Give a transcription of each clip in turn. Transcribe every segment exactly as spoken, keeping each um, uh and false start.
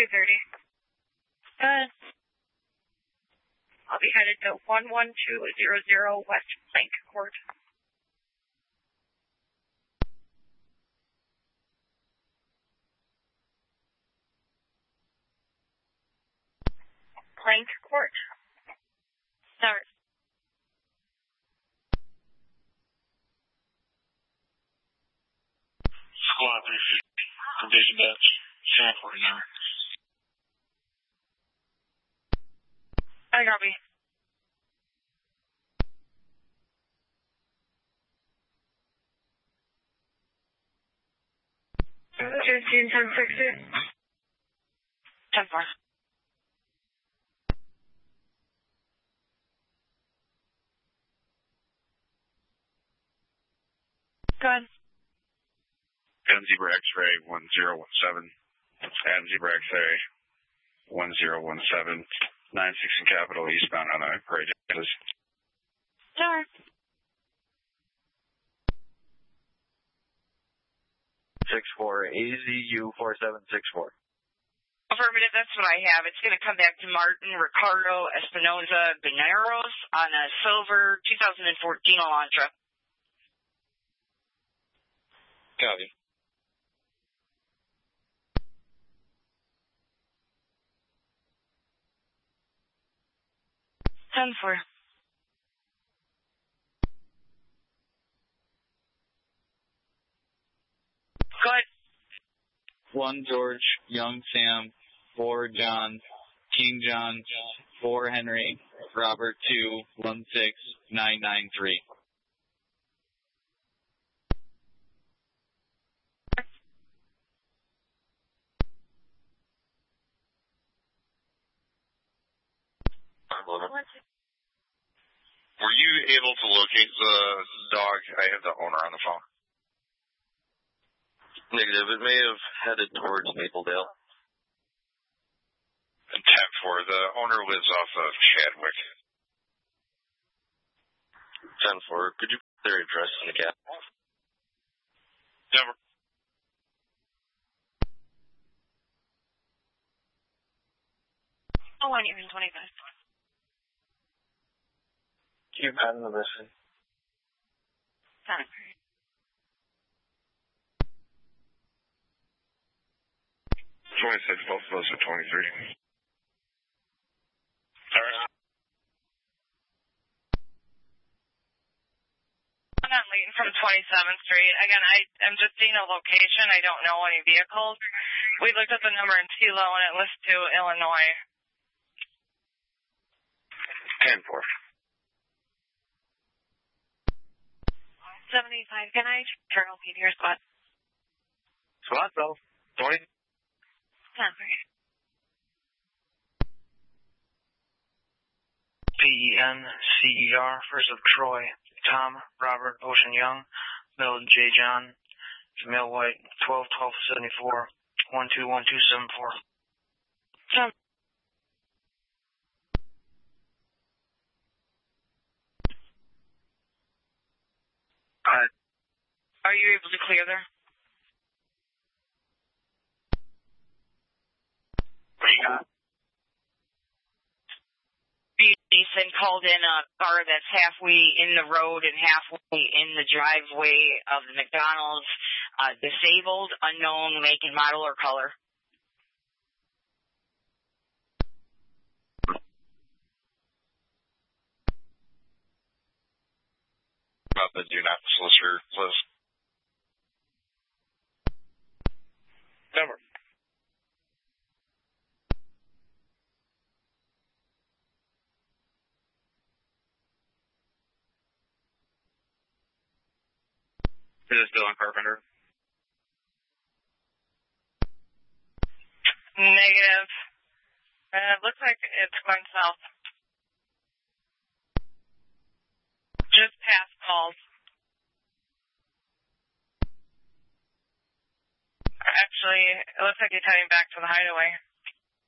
two thirty. Good. I'll be headed to one one two zero zero West Plank Court. Plank Court. Start. Squad three fifty. Provision batch. San forty-nine. I copy. Fifteen ten sixty. ten four. Good. Adam Zebra X-ray one zero one seven. Adam Zebra X-ray one zero one seven. nine six in Capital eastbound on a grade. Start. six four A Z U four seven six four. Affirmative, that's what I have. It's going to come back to Martin Ricardo Espinoza Benaros on a silver two thousand fourteen Elantra. Copy. ten four. Good. One George, Young Sam, four John, King John, four Henry, Robert two, one six, nine nine three. Were you able to locate the dog? I have the owner on the phone. Negative. It may have headed towards Mapledale. And ten four. The owner lives off of Chadwick. ten four. Could you put their address in the gap? Never. Oh, one, you're in twenty-five. Keep having the mission. Time. twenty-six, both of those are twenty-three. All right. I'm not Leighton from twenty-seventh Street. Again, I am just seeing a location. I don't know any vehicles. We looked at the number in T L O and it lists to Illinois. ten four. seventy-five. Can I turn on P T R squad? Squad, though. twenty. ten three. P E N C E R, First of Troy, Tom, Robert, Ocean Young, Mill J. John, Jamil White, twelve twelve seventy-four, one two one two seven four. Tom. Hi. Are you able to clear there? What do you got? Ethan called in a car that's halfway in the road and halfway in the driveway of the McDonald's, uh, disabled, unknown make and model or color. About the do not solicitor list. Number. Is it still on Carpenter? Negative. Uh, it looks like it's going south. Just past calls. Actually, it looks like he's heading back to the hideaway.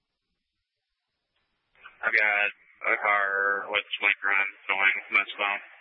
I've got a car with Blink Run going westbound.